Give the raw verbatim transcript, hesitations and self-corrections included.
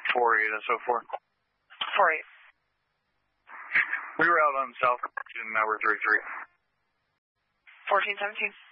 four eight S O four. four eight. We were out on South and now we're three three. fourteen seventeen.